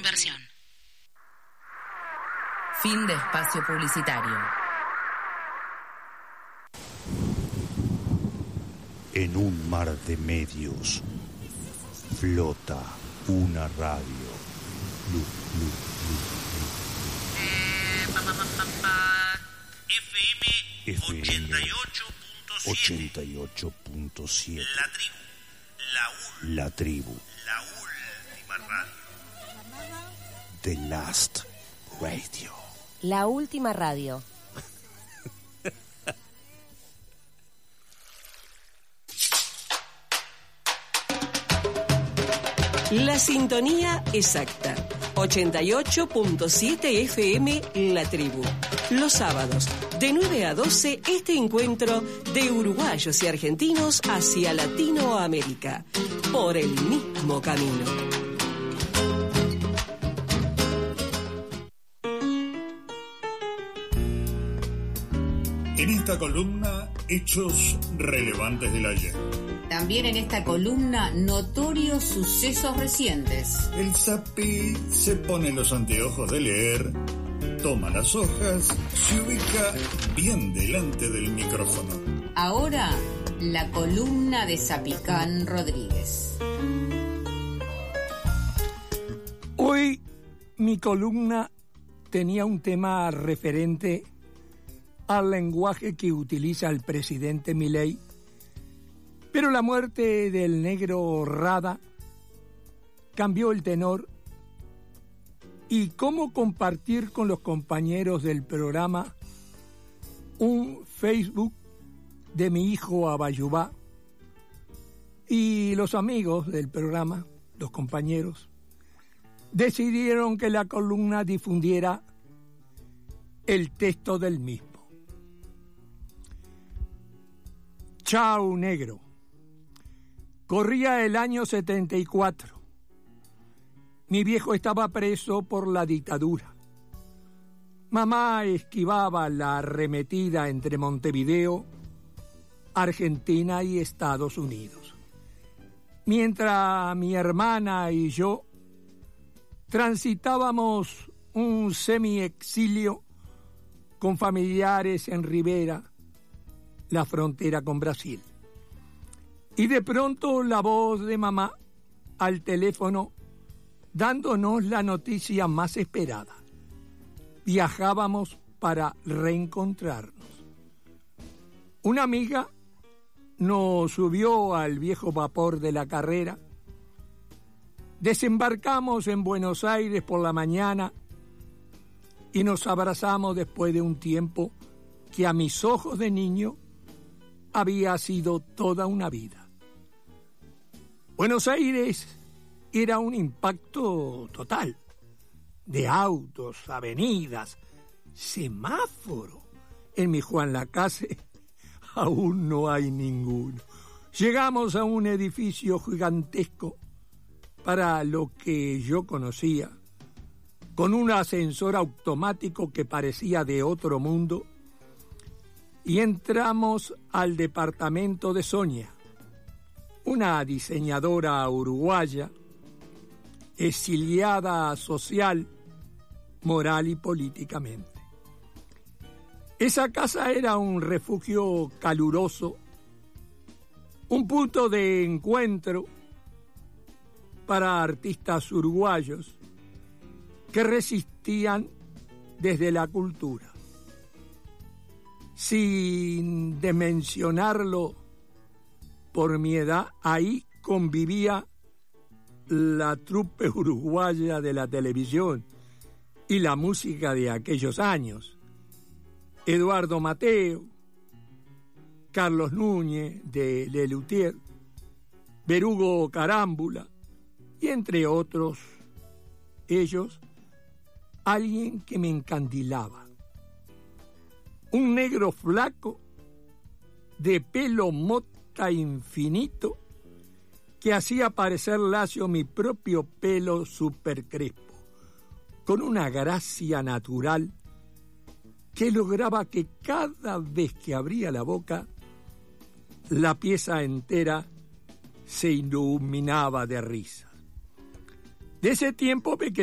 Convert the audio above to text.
inversión. Fin de espacio publicitario. En un mar de medios flota una radio. FM 88.7. La tribu. La última radio. The Last Radio. La última radio. La sintonía exacta. 88.7 FM La Tribu. Los sábados, de 9 a 12, este encuentro de uruguayos y argentinos hacia Latinoamérica. Por el mismo camino. En esta columna, hechos relevantes del ayer. También en esta columna, notorios sucesos recientes. El Sapi se pone los anteojos de leer, toma las hojas, se ubica bien delante del micrófono. Ahora, la columna de Sapicán Rodríguez. Hoy mi columna tenía un tema referente al lenguaje que utiliza el presidente Milei, pero la muerte del negro Rada cambió el tenor y cómo compartir con los compañeros del programa un Facebook de mi hijo Abayubá y los amigos del programa, los compañeros, decidieron que la columna difundiera el texto del mismo. Chau, negro. Corría el año 74. Mi viejo estaba preso por la dictadura. Mamá esquivaba la arremetida entre Montevideo, Argentina y Estados Unidos. Mientras mi hermana y yo transitábamos un semi-exilio con familiares en Rivera, la frontera con Brasil. Y de pronto la voz de mamá al teléfono dándonos la noticia más esperada. Viajábamos para reencontrarnos. Una amiga nos subió al viejo vapor de la Carrera. Desembarcamos en Buenos Aires por la mañana y nos abrazamos después de un tiempo que a mis ojos de niño había sido toda una vida. Buenos Aires era un impacto total, de autos, avenidas, semáforo. En mi Juan Lacase aún no hay ninguno. Llegamos a un edificio gigantesco, para lo que yo conocía, con un ascensor automático que parecía de otro mundo, y entramos al departamento de Sonia, una diseñadora uruguaya, exiliada social, moral y políticamente. Esa casa era un refugio caluroso, un punto de encuentro para artistas uruguayos que resistían desde la cultura. Sin dimensionarlo por mi edad, ahí convivía la trupe uruguaya de la televisión y la música de aquellos años. Eduardo Mateo, Carlos Núñez de Lelutier, Berugo Carámbula y entre otros ellos, alguien que me encandilaba. Un negro flaco de pelo mota infinito que hacía parecer lacio mi propio pelo súper crespo, con una gracia natural que lograba que cada vez que abría la boca, la pieza entera se iluminaba de risa. De ese tiempo me